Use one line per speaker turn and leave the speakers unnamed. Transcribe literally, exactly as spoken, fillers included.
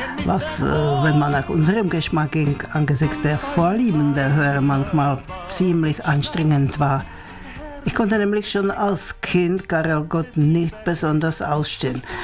was, äh, wenn man nach unserem Geschmack ging, angesichts der Vorlieben der Hörer manchmal ziemlich anstrengend war. Ich konnte nämlich schon als Kind Karel Gott nicht besonders ausstehen.